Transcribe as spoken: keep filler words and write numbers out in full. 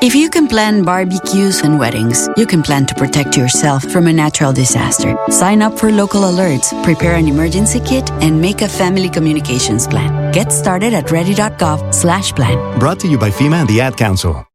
If you can plan barbecues and weddings, you can plan to protect yourself from a natural disaster. Sign up for local alerts, prepare an emergency kit, and make a family communications plan. Get started at ready.gov slash plan. Brought to you by FEMA and the Ad Council.